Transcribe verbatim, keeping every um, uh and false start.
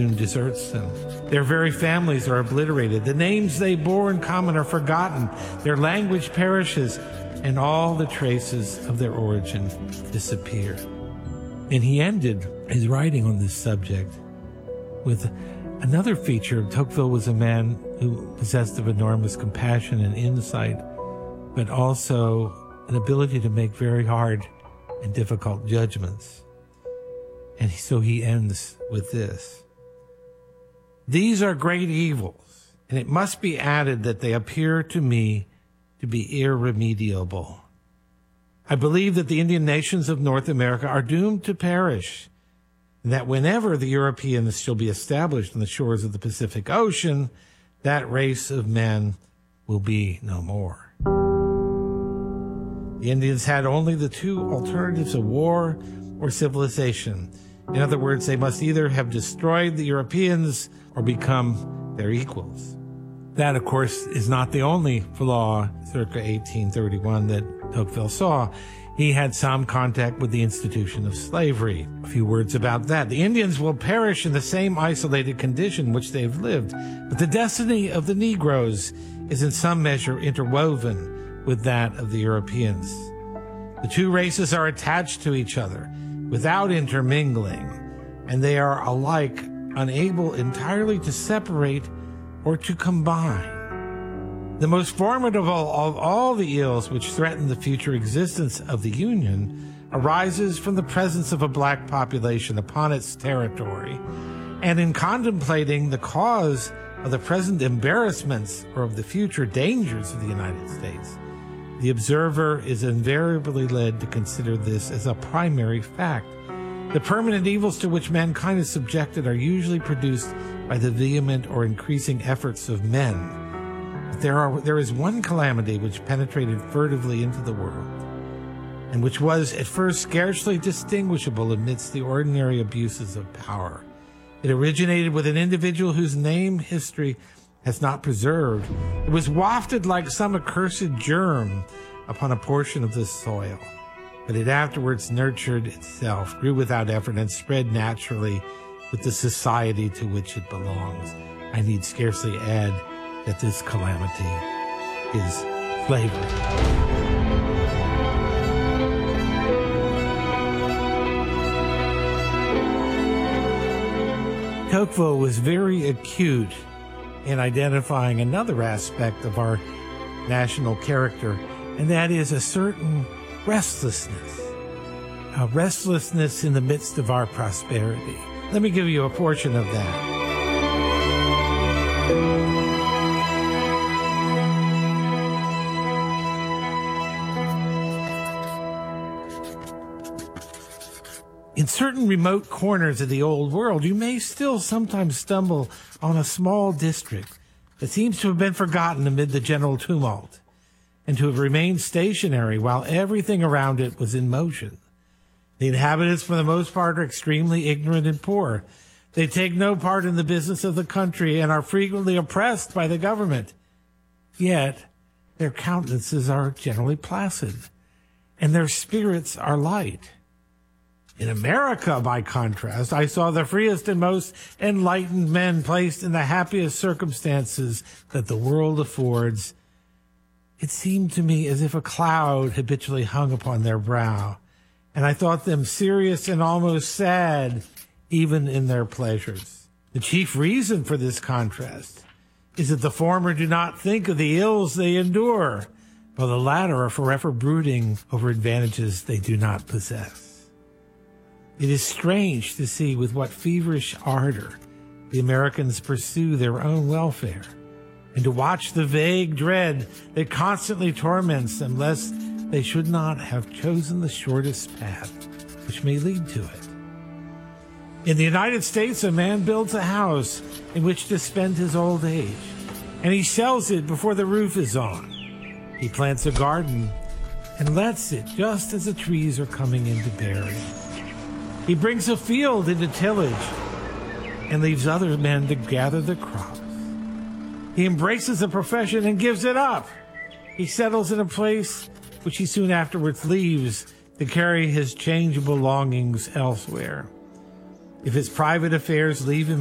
soon deserts them. Their very families are obliterated. The names they bore in common are forgotten. Their language perishes, and all the traces of their origin disappear. And he ended his writing on this subject with another feature. Tocqueville was a man who possessed of enormous compassion and insight, but also an ability to make very hard and difficult judgments. And so he ends with this: "These are great evils, and it must be added that they appear to me to be irremediable. I believe that the Indian nations of North America are doomed to perish, and that whenever the Europeans shall be established on the shores of the Pacific Ocean, that race of men will be no more." The Indians had only the two alternatives of war or civilization. In other words, they must either have destroyed the Europeans or become their equals. That, of course, is not the only flaw circa eighteen thirty-one that Tocqueville saw. He had some contact with the institution of slavery. A few words about that. The Indians will perish in the same isolated condition which they've lived, but the destiny of the Negroes is in some measure interwoven with that of the Europeans. The two races are attached to each other without intermingling, and they are alike unable entirely to separate or to combine. The most formidable of all the ills which threaten the future existence of the Union arises from the presence of a black population upon its territory, and in contemplating the cause of the present embarrassments or of the future dangers of the United States, the observer is invariably led to consider this as a primary fact. The permanent evils to which mankind is subjected are usually produced by the vehement or increasing efforts of men. But there are there is one calamity which penetrated furtively into the world, and which was at first scarcely distinguishable amidst the ordinary abuses of power. It originated with an individual whose name history has not preserved. It was wafted like some accursed germ upon a portion of the soil, but it afterwards nurtured itself, grew without effort, and spread naturally with the society to which it belongs. I need scarcely add that this calamity is slavery. Tocqueville was very acute in identifying another aspect of our national character, and that is a certain restlessness, a restlessness in the midst of our prosperity. Let me give you a portion of that. In certain remote corners of the old world, you may still sometimes stumble on a small district that seems to have been forgotten amid the general tumult, and to have remained stationary while everything around it was in motion. The inhabitants, for the most part, are extremely ignorant and poor. They take no part in the business of the country and are frequently oppressed by the government. Yet their countenances are generally placid, and their spirits are light. In America, by contrast, I saw the freest and most enlightened men placed in the happiest circumstances that the world affords. It seemed to me as if a cloud habitually hung upon their brow, and I thought them serious and almost sad, even in their pleasures. The chief reason for this contrast is that the former do not think of the ills they endure, while the latter are forever brooding over advantages they do not possess. It is strange to see with what feverish ardor the Americans pursue their own welfare, and to watch the vague dread that constantly torments them lest they should not have chosen the shortest path which may lead to it. In the United States, a man builds a house in which to spend his old age, and he sells it before the roof is on. He plants a garden and lets it just as the trees are coming into bearing. He brings a field into tillage and leaves other men to gather the crops. He embraces a profession and gives it up. He settles in a place which he soon afterwards leaves to carry his changeable longings elsewhere. If his private affairs leave him